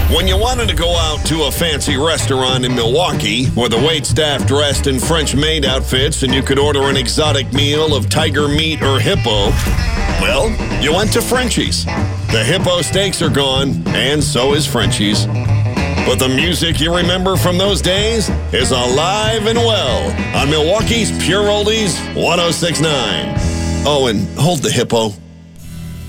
When you wanted to go out to a fancy restaurant in Milwaukee where the waitstaff dressed in French maid outfits and you could order an exotic meal of tiger meat or hippo, well, you went to Frenchie's. The hippo steaks are gone, and so is Frenchie's. But the music you remember from those days is alive and well on Milwaukee's Pure Oldies 106.9. Oh, and hold the hippo.